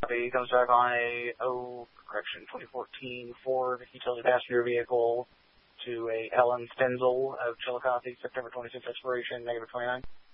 He comes back on a 2014 Ford utility passenger vehicle to a Ellen Stenzel of Chillicothe, September 26 expiration, -29.